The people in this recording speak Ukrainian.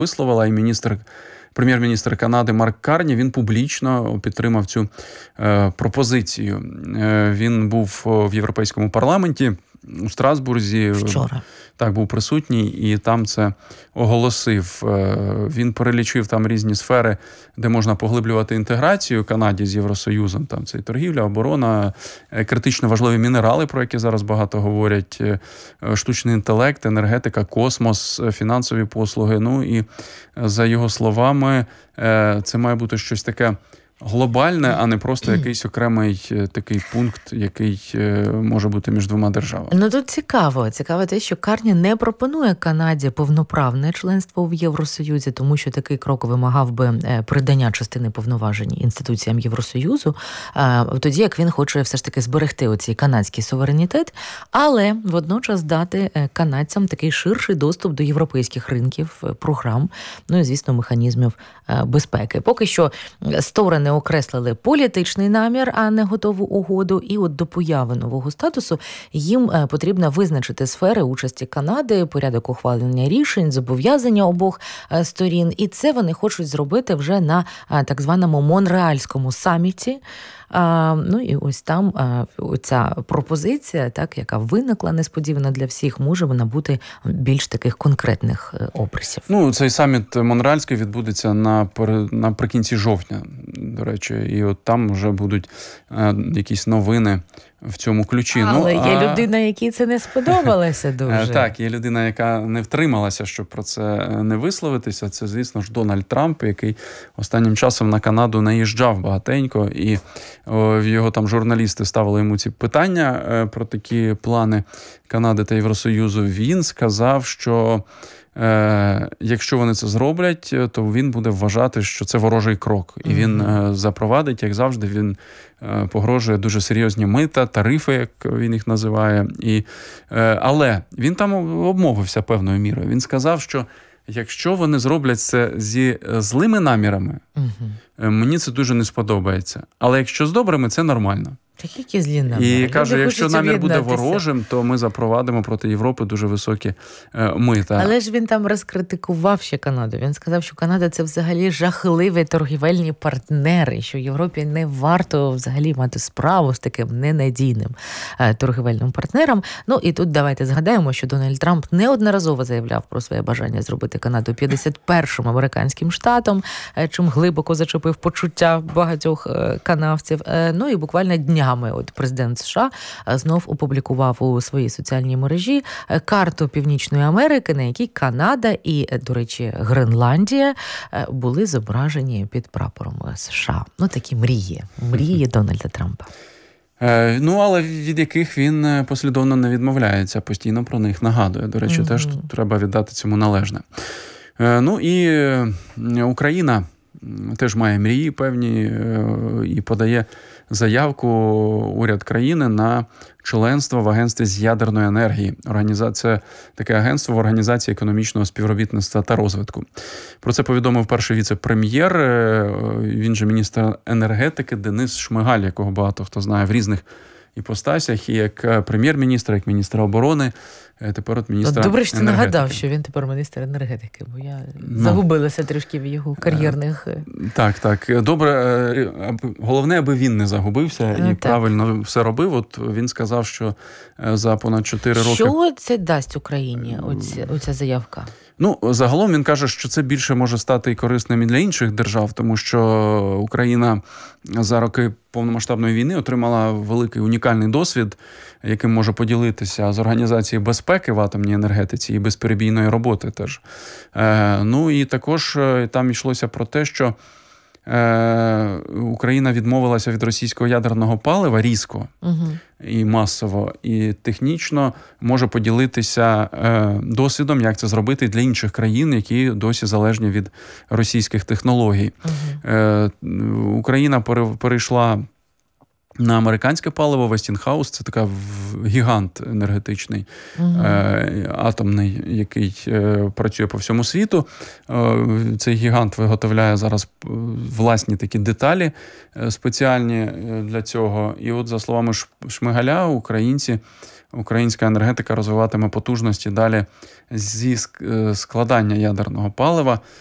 висловила, і прем'єр-міністр Канади Марк Карні, він публічно підтримав цю пропозицію. Він був в Європейському парламенті у Страсбурзі. Вчора. Так, був присутній і там це оголосив. Він перелічив там різні сфери, де можна поглиблювати інтеграцію Канаді з Євросоюзом. Там це і торгівля, оборона, критично важливі мінерали, про які зараз багато говорять, штучний інтелект, енергетика, космос, фінансові послуги. Ну і за його словами, це має бути щось таке глобальне, а не просто якийсь окремий такий пункт, який може бути між двома державами. Ну тут цікаво те, що Карні не пропонує Канаді повноправне членство в Євросоюзі, тому що такий крок вимагав би передання частини повноважень інституціям Євросоюзу, тоді як він хоче все ж таки зберегти оцей канадський суверенітет, але водночас дати канадцям такий ширший доступ до європейських ринків, програм, ну і, звісно, механізмів безпеки. Поки що сторони окреслили політичний намір, а не готову угоду. І от до появи нового статусу їм потрібно визначити сфери участі Канади, порядок ухвалення рішень, зобов'язання обох сторін. І це вони хочуть зробити вже на так званому Монреальському саміті. Ну і ось там ця пропозиція, так, яка виникла несподівано для всіх, може набути більш таких конкретних обрисів. Ну, цей саміт Монреальський відбудеться наприкінці жовтня, до речі, і от там вже будуть якісь новини в цьому ключі. Але є людина, якій це не сподобалося дуже. Так, є людина, яка не втрималася, щоб про це не висловитися. Це, звісно ж, Дональд Трамп, який останнім часом на Канаду наїжджав багатенько, і його там журналісти ставили йому ці питання про такі плани Канади та Євросоюзу. Він сказав, що якщо вони це зроблять, то він буде вважати, що це ворожий крок. І він запровадить, як завжди, він погрожує дуже серйозні мита, тарифи, як він їх називає. Але він там обмовився певною мірою. Він сказав, що якщо вони зроблять це зі злими намірами, мені це дуже не сподобається. Але якщо з добрими, це нормально. Які злі наміри. І каже, якщо намір буде ворожим, то ми запровадимо проти Європи дуже високі мита. Але ж він там розкритикував ще Канаду. Він сказав, що Канада – це взагалі жахливі торгівельні партнери, що Європі не варто взагалі мати справу з таким ненадійним торгівельним партнером. Ну і тут давайте згадаємо, що Дональд Трамп неодноразово заявляв про своє бажання зробити Канаду 51-м американським штатом, чим глибоко зачепив почуття багатьох канадців. Ну і буквально днями от президент США знов опублікував у своїй соціальній мережі карту Північної Америки, на якій Канада і, до речі, Гренландія були зображені під прапором США. Ну, такі мрії Дональда Трампа. Ну, але від яких він послідовно не відмовляється, постійно про них нагадує. До речі, теж треба віддати цьому належне. Ну і Україна теж має мрії певні і подає заявку уряд країни на членство в агентстві з ядерної енергії. Таке агентство в Організації економічного співробітництва та розвитку. Про це повідомив перший віце-прем'єр, він же міністр енергетики Денис Шмигаль, якого багато хто знає в різних іпостасях, і як прем'єр-міністр, як міністр оборони, тепер от міністр Добре, що ти енергетики. Нагадав, що він тепер міністр енергетики, бо я загубилася трішки в його кар'єрних... Так. Добре, головне, аби він не загубився і правильно все робив. От він сказав, що за понад 4 роки... Що це дасть Україні, оця заявка? Ну, загалом він каже, що це більше може стати і корисним і для інших держав, тому що Україна за роки повномасштабної війни отримала великий унікальний досвід, яким може поділитися з Організації безпеки в атомній енергетиці і безперебійної роботи теж. Ну і також там йшлося про те, що Україна відмовилася від російського ядерного палива різко і масово, і технічно може поділитися досвідом, як це зробити для інших країн, які досі залежні від російських технологій. Україна перейшла на американське паливо, Westinghouse, це така гігант енергетичний, атомний, який працює по всьому світу. Цей гігант виготовляє зараз власні такі деталі спеціальні для цього. І от, за словами Шмигаля, українці українська енергетика розвиватиме потужності далі зі складання ядерного палива.